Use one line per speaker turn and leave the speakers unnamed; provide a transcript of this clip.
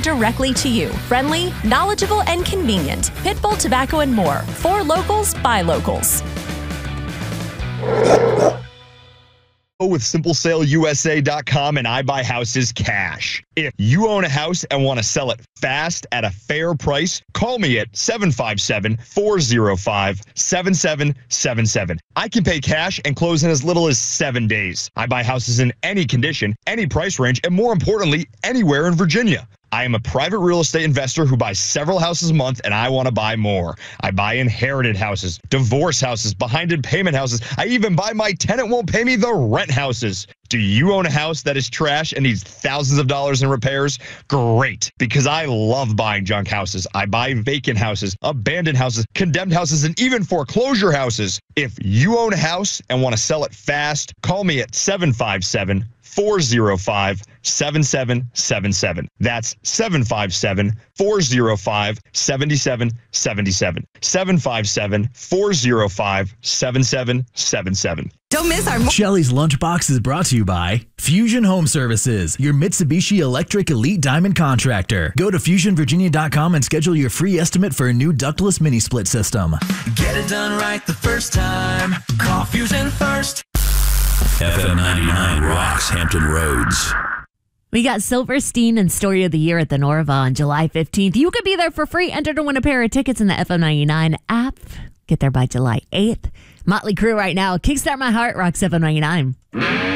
directly to you. Friendly, knowledgeable, and convenient. Pitbull Tobacco and more. For locals, by locals.
With SimpleSaleUSA.com and I Buy Houses Cash. If you own a house and want to sell it fast at a fair price, call me at 757-405-7777. I can pay cash and close in as little as 7 days. I buy houses in any condition, any price range, and more importantly, anywhere in Virginia. I am a private real estate investor who buys several houses a month, and I want to buy more. I buy inherited houses, divorce houses, behind in payment houses. I even buy my tenant won't pay me the rent houses. Do you own a house that is trash and needs thousands of dollars in repairs? Great, because I love buying junk houses. I buy vacant houses, abandoned houses, condemned houses, and even foreclosure houses. If you own a house and want to sell it fast, call me at 757-405-7777. That's 757-405-7777. 757-405-7777.
Don't miss our...
Shelly's Lunchbox is brought to you by Fusion Home Services, your Mitsubishi Electric Elite Diamond contractor. Go to FusionVirginia.com and schedule your free estimate for a new ductless mini split system.
Get it done right the first time. Call Fusion first.
FM 99 rocks Hampton Roads.
We got Silverstein and Story of the Year at the Norva on July 15th. You could be there for free. Enter to win a pair of tickets in the FM 99 app. Get there by July 8th. Motley Crue right now. Kickstart My Heart, Rocks FM 99.